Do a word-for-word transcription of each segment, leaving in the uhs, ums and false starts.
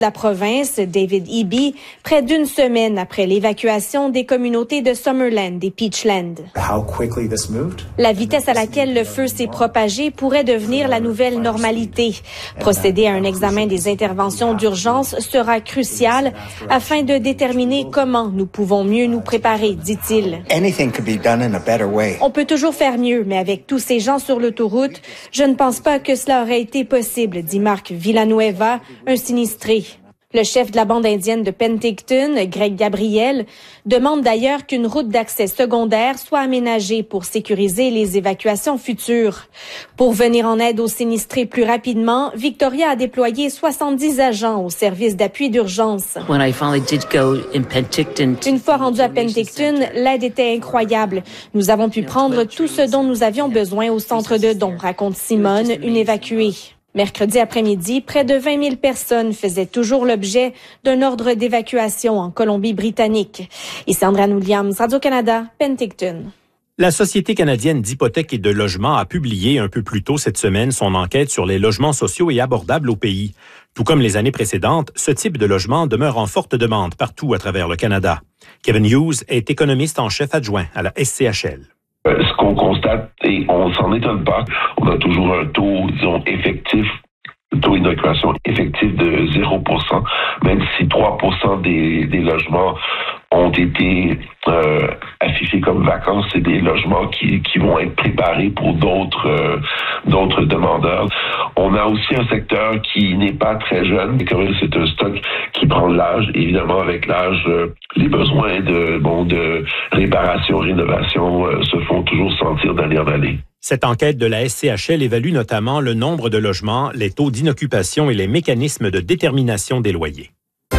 La province, David Eby, près d'une semaine après l'évacuation des communautés de Summerland et Peachland. La vitesse à laquelle le feu s'est propagé pourrait devenir la nouvelle normalité. Procéder à un examen des interventions d'urgence sera crucial afin de déterminer comment nous pouvons mieux nous préparer, dit-il. On peut toujours faire mieux, mais avec tous ces gens sur l'autoroute, je ne pense pas que cela aurait été possible, dit Marc Villanueva, un sinistré. Le chef de la bande indienne de Penticton, Greg Gabriel, demande d'ailleurs qu'une route d'accès secondaire soit aménagée pour sécuriser les évacuations futures. Pour venir en aide aux sinistrés plus rapidement, Victoria a déployé soixante-dix agents au service d'appui d'urgence. Une fois rendu à Penticton, l'aide était incroyable. Nous avons pu prendre tout ce dont nous avions besoin au centre de dons, raconte Simone, une évacuée. Mercredi après-midi, près de vingt mille personnes faisaient toujours l'objet d'un ordre d'évacuation en Colombie-Britannique. Ici Andréane Williams, Radio-Canada, Penticton. La Société canadienne d'hypothèques et de logement a publié un peu plus tôt cette semaine son enquête sur les logements sociaux et abordables au pays. Tout comme les années précédentes, ce type de logement demeure en forte demande partout à travers le Canada. Kevin Hughes est économiste en chef adjoint à la S C H L. Ce qu'on constate, et on s'en étonne pas, on a toujours un taux, disons, effectif, taux d'inoccupation effectif de zéro pour cent, même si trois pour cent des, des logements ont été euh, affichés comme vacants, c'est des logements qui, qui vont être préparés pour d'autres euh, d'autres demandeurs. On a aussi un secteur qui n'est pas très jeune, mais quand même c'est un stock qui prend de l'âge. Évidemment, avec l'âge, euh, les besoins de bon de réparation, rénovation euh, se font toujours sentir d'année en année. Cette enquête de la S C H L évalue notamment le nombre de logements, les taux d'inoccupation et les mécanismes de détermination des loyers.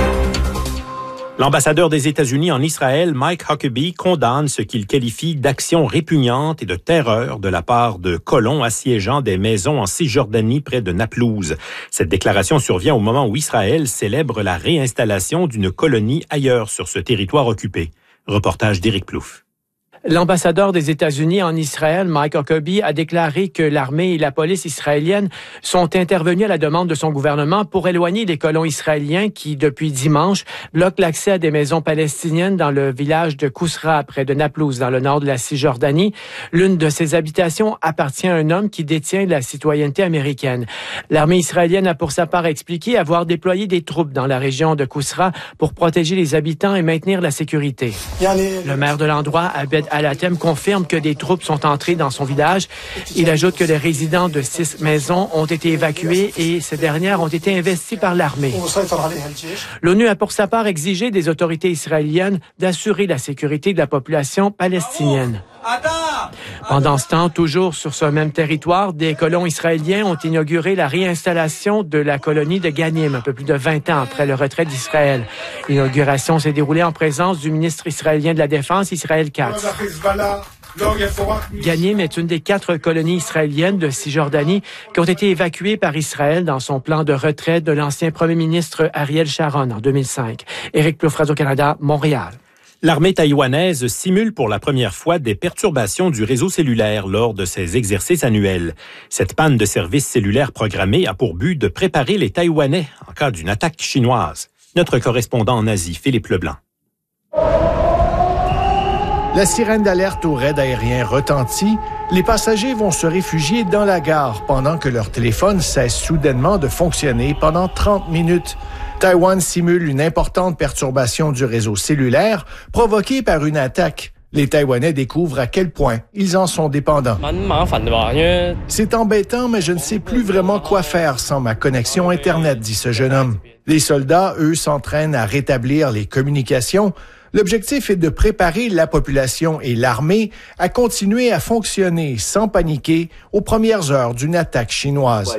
L'ambassadeur des États-Unis en Israël, Mike Huckabee, condamne ce qu'il qualifie d'action répugnante et de terreur de la part de colons assiégeant des maisons en Cisjordanie près de Naplouse. Cette déclaration survient au moment où Israël célèbre la réinstallation d'une colonie ailleurs sur ce territoire occupé. Reportage d'Éric Plouffe. L'ambassadeur des États-Unis en Israël, Mike Huckabee, a déclaré que l'armée et la police israélienne sont intervenus à la demande de son gouvernement pour éloigner les colons israéliens qui, depuis dimanche, bloquent l'accès à des maisons palestiniennes dans le village de Kousra, près de Naplouse, dans le nord de la Cisjordanie. L'une de ces habitations appartient à un homme qui détient la citoyenneté américaine. L'armée israélienne a pour sa part expliqué avoir déployé des troupes dans la région de Kousra pour protéger les habitants et maintenir la sécurité. Le maire de l'endroit, Abed Al-Hatem, confirme que des troupes sont entrées dans son village. Il ajoute que les résidents de six maisons ont été évacués et ces dernières ont été investies par l'armée. L'ONU a pour sa part exigé des autorités israéliennes d'assurer la sécurité de la population palestinienne. Pendant ce temps, toujours sur ce même territoire, des colons israéliens ont inauguré la réinstallation de la colonie de Ganim, un peu plus de vingt ans après le retrait d'Israël. L'inauguration s'est déroulée en présence du ministre israélien de la Défense, Israël Katz. Ganim est une des quatre colonies israéliennes de Cisjordanie qui ont été évacuées par Israël dans son plan de retrait de l'ancien premier ministre Ariel Sharon en deux mille cinq. Éric Plouffe, Radio-Canada, Montréal. L'armée taïwanaise simule pour la première fois des perturbations du réseau cellulaire lors de ses exercices annuels. Cette panne de service cellulaire programmée a pour but de préparer les Taïwanais en cas d'une attaque chinoise. Notre correspondant en Asie, Philippe Leblanc. La sirène d'alerte au raid aérien retentit. Les passagers vont se réfugier dans la gare pendant que leur téléphone cesse soudainement de fonctionner pendant trente minutes. Taïwan simule une importante perturbation du réseau cellulaire provoquée par une attaque. Les Taïwanais découvrent à quel point ils en sont dépendants. C'est embêtant, mais je ne sais plus vraiment quoi faire sans ma connexion Internet, dit ce jeune homme. Les soldats, eux, s'entraînent à rétablir les communications. L'objectif est de préparer la population et l'armée à continuer à fonctionner sans paniquer aux premières heures d'une attaque chinoise.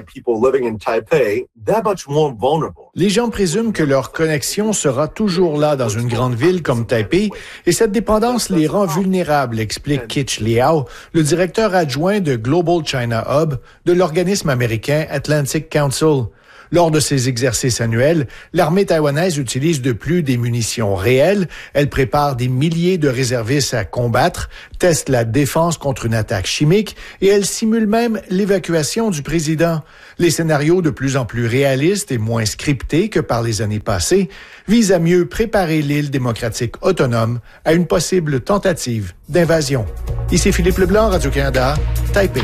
Les gens présument que leur connexion sera toujours là dans une grande ville comme Taipei et cette dépendance les rend vulnérables, explique Kitch Liao, le directeur adjoint de Global China Hub de l'organisme américain Atlantic Council. Lors de ces exercices annuels, l'armée taïwanaise utilise de plus des munitions réelles. Elle prépare des milliers de réservistes à combattre, teste la défense contre une attaque chimique et elle simule même l'évacuation du président. Les scénarios de plus en plus réalistes et moins scriptés que par les années passées visent à mieux préparer l'île démocratique autonome à une possible tentative d'invasion. Ici Philippe Leblanc, Radio-Canada, Taipei.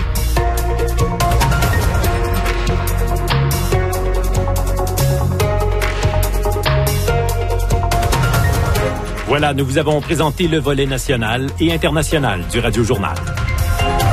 Voilà, nous vous avons présenté le volet national et international du Radio Journal.